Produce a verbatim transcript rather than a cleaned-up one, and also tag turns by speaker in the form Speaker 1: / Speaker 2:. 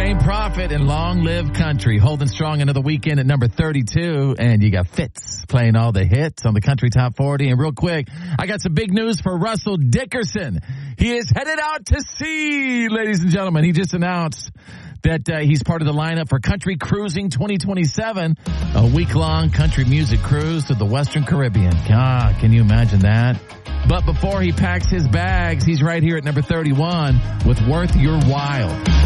Speaker 1: Jane Prophet and Long Live Country holding strong another weekend at number thirty-two. And you got Fitz playing all the hits on the Country Top forty. And real quick, I got some big news for Russell Dickerson. He is headed out to sea, ladies and gentlemen. He just announced that uh, he's part of the lineup for Country Cruising twenty twenty-seven, a week-long country music cruise to the Western Caribbean. God, can you imagine that? But before he packs his bags, he's right here at number thirty-one with Worth Your While.